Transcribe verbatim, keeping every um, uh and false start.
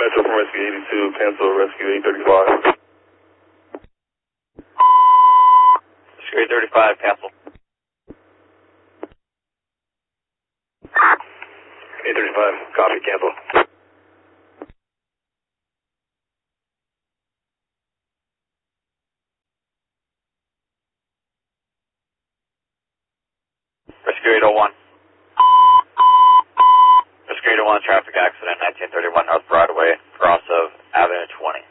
Metro from Rescue eighty-two, cancel Rescue eight thirty-five. Rescue eight thirty-five, cancel. eight thirty-five, copy, cancel. Rescue eight oh one. Rescue eight oh one, traffic accident, nineteen thirty-one North Broadway, cross of Avenue twenty.